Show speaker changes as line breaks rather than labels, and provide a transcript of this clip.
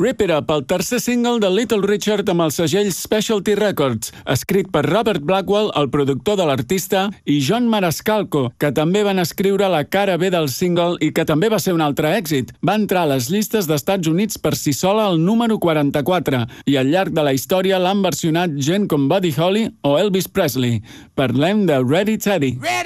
Rip It Up, el tercer single de Little Richard amb el segell Specialty Records, escrit per Robert Blackwell, el productor de l'artista, i John Marascalco, que també van escriure la cara B del single i que també va ser un altre èxit. Va entrar a les llistes d'Estats Units per si sola al número 44 i al llarg de la història l'han versionat gent com Buddy Holly o Elvis Presley. Parlem de Ready Teddy.